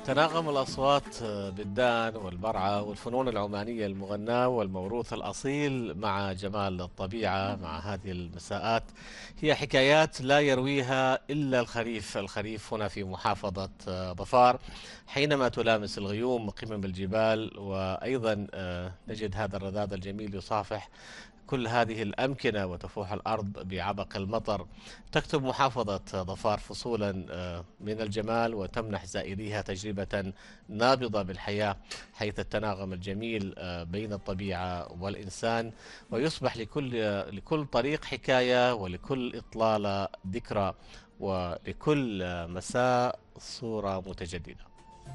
تناغم الأصوات بالدان والبرعة والفنون العمانية المغناة والموروث الأصيل مع جمال الطبيعة مع هذه المساءات هي حكايات لا يرويها إلا الخريف. الخريف هنا في محافظة ظفار حينما تلامس الغيوم قمم الجبال، وأيضا نجد هذا الرذاذ الجميل يصافح كل هذه الأمكنة وتفوح الأرض بعبق المطر. تكتب محافظة ظفار فصولا من الجمال وتمنح زائريها تجربة نابضة بالحياة، حيث التناغم الجميل بين الطبيعة والإنسان، ويصبح لكل طريق حكاية، ولكل إطلالة ذكرى، ولكل مساء صورة متجددة.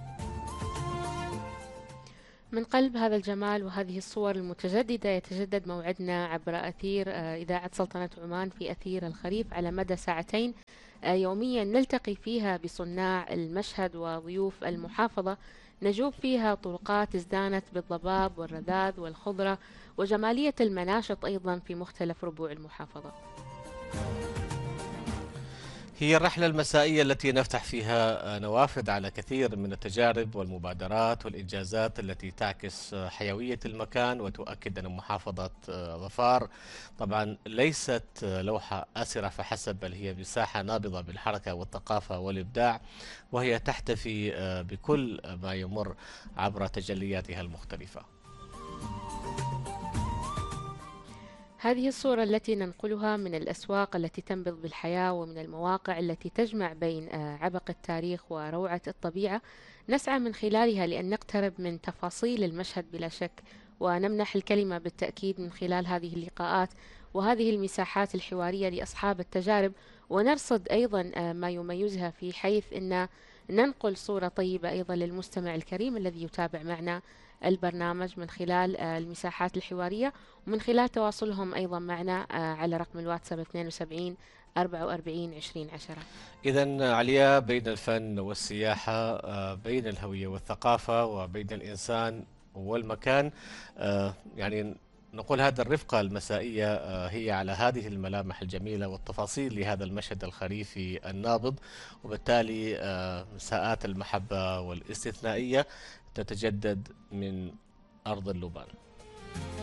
من قلب هذا الجمال وهذه الصور المتجددة يتجدد موعدنا عبر أثير إذاعة سلطنة عمان في أثير الخريف على مدى ساعتين يوميا، نلتقي فيها بصناع المشهد وضيوف المحافظة، نجوب فيها طرقات ازدانت بالضباب والرذاذ والخضرة وجمالية المناشط أيضا في مختلف ربوع المحافظة. هي الرحلة المسائية التي نفتح فيها نوافذ على كثير من التجارب والمبادرات والإنجازات التي تعكس حيوية المكان وتؤكد أن محافظة ظفار طبعا ليست لوحة آسرة فحسب، بل هي مساحة نابضة بالحركة والثقافة والإبداع، وهي تحتفي بكل ما يمر عبر تجلياتها المختلفة. هذه الصورة التي ننقلها من الأسواق التي تنبض بالحياة ومن المواقع التي تجمع بين عبق التاريخ وروعة الطبيعة، نسعى من خلالها لأن نقترب من تفاصيل المشهد بلا شك، ونمنح الكلمة بالتأكيد من خلال هذه اللقاءات وهذه المساحات الحوارية لأصحاب التجارب، ونرصد أيضا ما يميزها، في حيث أن ننقل صورة طيبة أيضا للمستمع الكريم الذي يتابع معنا البرنامج من خلال المساحات الحوارية، ومن خلال تواصلهم أيضا معنا على رقم الواتساب 72 44 20 10. إذا عليا بين الفن والسياحة، بين الهوية والثقافة، وبين الإنسان والمكان، يعني نقول هذا الرفقة المسائية هي على هذه الملامح الجميلة والتفاصيل لهذا المشهد الخريفي النابض، وبالتالي مساءات المحبة والاستثنائية تتجدد من أرض اللبان.